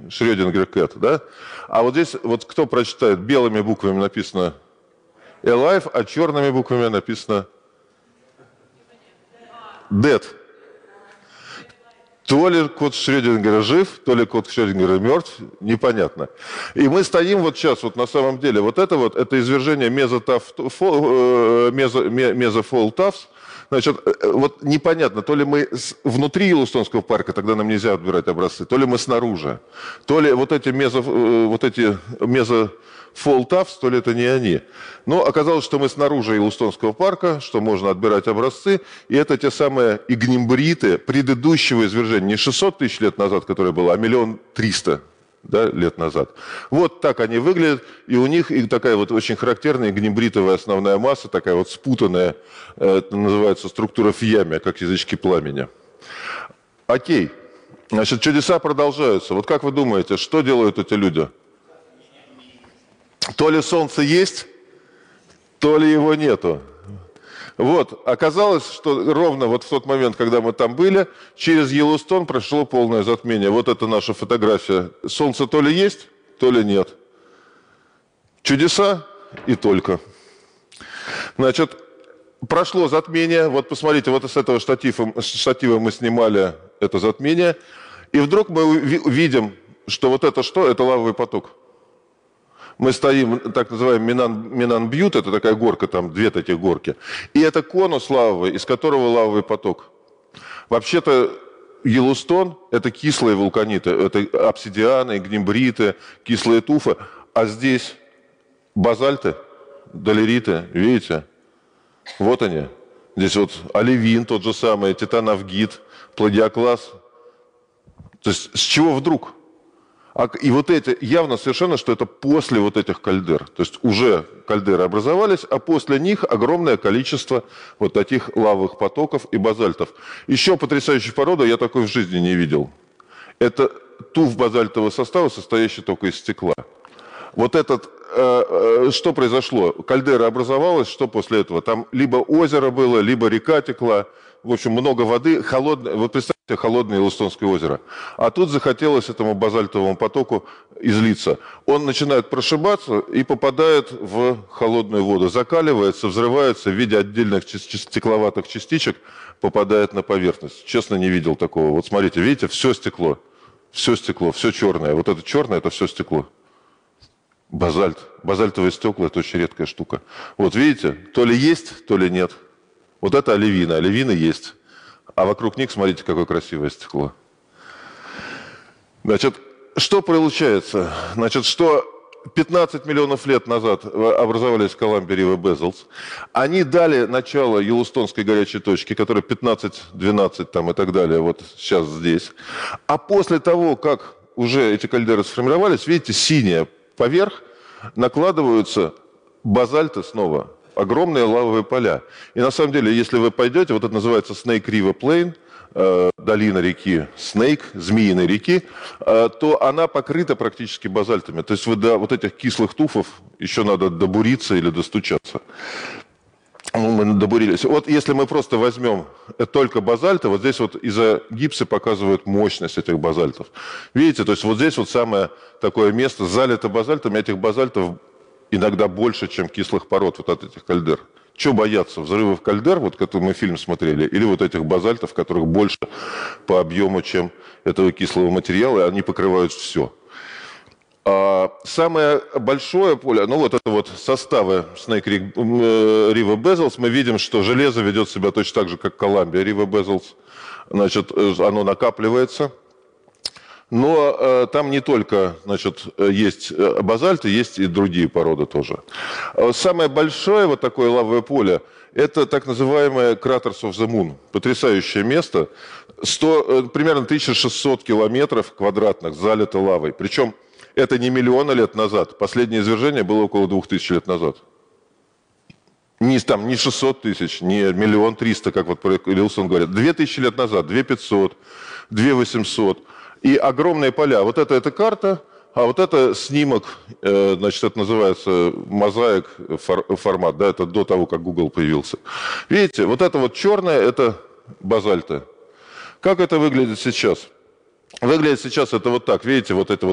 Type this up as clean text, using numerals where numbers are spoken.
Шрёдингер Кэт, да? А вот здесь, вот кто прочитает, белыми буквами написано Alive, а черными буквами написано Dead. То ли кот Шрёдингера жив, то ли кот Шрёдингера мертв, непонятно. И мы стоим вот сейчас, вот на самом деле, это извержение мезофолл-тафс. Значит, вот непонятно, то ли мы внутри Йеллоустонского парка, тогда нам нельзя отбирать образцы, то ли мы снаружи, то ли вот эти мезофолл-тафс, то ли это не они. Но оказалось, что мы снаружи Йеллоустонского парка, что можно отбирать образцы, и это те самые игнимбриты предыдущего извержения, не 600 тысяч лет назад, которое было, а 1 300 000. Да, лет назад. Вот так они выглядят, и у них и такая вот очень характерная гнибритовая основная масса, такая вот спутанная, это называется структура в яме, как язычки пламени. Окей, значит, чудеса продолжаются. Вот как вы думаете, что делают эти люди? То ли солнце есть, то ли его нету. Вот, оказалось, что ровно вот в тот момент, когда мы там были, через Йеллоустон прошло полное затмение. Вот это наша фотография. Солнце то ли есть, то ли нет. Чудеса и только. Значит, прошло затмение. Вот посмотрите, вот с этого штатива мы снимали это затмение. И вдруг мы видим, что вот это что? Это лавовый поток. Мы стоим, так называемый Минан-Бьют, это такая горка, там две таких горки. И это конус лавовый, из которого лавовый поток. Вообще-то Йеллоустон – это кислые вулканиты, это обсидианы, гнимбриты, кислые туфы. А здесь базальты, долериты, видите? Вот они. Здесь вот оливин тот же самый, титановгит, пладиоклаз. То есть с чего вдруг? И вот эти, явно совершенно, что это после вот этих кальдер. То есть уже кальдеры образовались, а после них огромное количество вот таких лавовых потоков и базальтов. Еще потрясающая порода я такой в жизни не видел. Это туф базальтового состава, состоящий только из стекла. Вот этот, что произошло? Кальдера образовалась, что после этого? Там либо озеро было, либо река текла. В общем, много воды, холодное. Вот представьте, холодное Йеллоустонское озеро. А тут захотелось этому базальтовому потоку излиться. Он начинает прошибаться и попадает в холодную воду. Закаливается, взрывается в виде отдельных стекловатых частичек, попадает на поверхность. Честно, не видел такого. Вот смотрите, видите, все стекло, все черное. Вот это черное, это все стекло. Базальт. Базальтовые стекла – это очень редкая штука. Вот видите, то ли есть, то ли нет. Вот это оливины. Оливины есть. А вокруг них, смотрите, какое красивое стекло. Значит, что получается? Значит, что 15 миллионов лет назад образовались Columbia River Basals. Они дали начало Йеллоустонской горячей точке, которая 15-12 там и так далее, вот сейчас здесь. А после того, как уже эти кальдеры сформировались, видите, синяя поверх, накладываются базальты снова. Огромные лавовые поля. И на самом деле, если вы пойдете, вот это называется Snake River Plain, долина реки Snake, змеиной реки, то она покрыта практически базальтами. То есть до вот этих кислых туфов еще надо добуриться или достучаться. Мы добурились. Вот если мы просто возьмем только базальты, вот здесь вот изогипсы показывают мощность этих базальтов. Видите, то есть вот здесь вот самое такое место залито базальтами, этих базальтов иногда больше, чем кислых пород вот от этих кальдер. Чего бояться? Взрывов кальдер, вот который мы фильм смотрели, или вот этих базальтов, которых больше по объему, чем этого кислого материала, и они покрывают все. Самое большое поле, ну вот это вот составы Snake River Basals, мы видим, что железо ведет себя точно так же, как Columbia River Basals. Значит, оно накапливается. Но там не только, значит, есть базальты, есть и другие породы тоже. Самое большое вот такое лавовое поле – это так называемое Craters of the Moon. Потрясающее место. Примерно 1600 километров квадратных залито лавой. Причем это не миллионы лет назад. Последнее извержение было около 2000 лет назад. Не 600 тысяч, не 1 300 000, как вот про Йеллоустон говорят. 2000 лет назад, 2500, 2800. И огромные поля. Вот это карта, а вот это снимок, значит, это называется мозаик формат, да, это до того, как Google появился. Видите, вот это вот черное, это базальты. Как это выглядит сейчас? Выглядит сейчас это вот так, видите, вот это вот